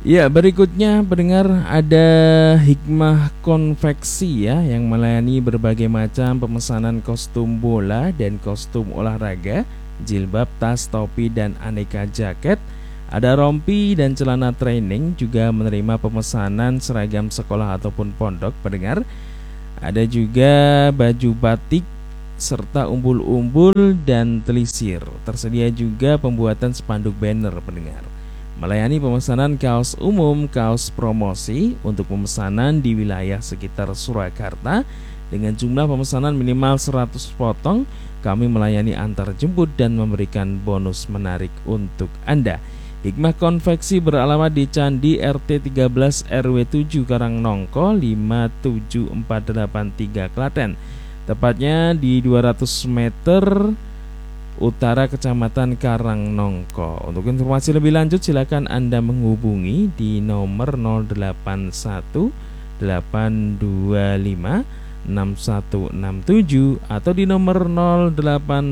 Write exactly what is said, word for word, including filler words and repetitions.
Ya, berikutnya pendengar ada Hikmah Konveksi ya, yang melayani berbagai macam pemesanan kostum bola dan kostum olahraga, jilbab, tas, topi, dan aneka jaket. Ada rompi dan celana training, juga menerima pemesanan seragam sekolah ataupun pondok pendengar. Ada juga baju batik serta umbul-umbul dan telisir. Tersedia juga pembuatan spanduk banner pendengar. Melayani pemesanan kaos umum, kaos promosi untuk pemesanan di wilayah sekitar Surakarta dengan jumlah pemesanan minimal seratus potong. Kami melayani antar jemput dan memberikan bonus menarik untuk Anda. Hikmah Konveksi beralamat di Candi R T tiga belas R W tujuh Karangnongko lima tujuh empat delapan tiga Klaten. Tepatnya di dua ratus meter utara Kecamatan Karangnongko. Untuk informasi lebih lanjut silakan Anda menghubungi di nomor nol delapan satu delapan dua lima enam satu enam tujuh atau di nomor nol delapan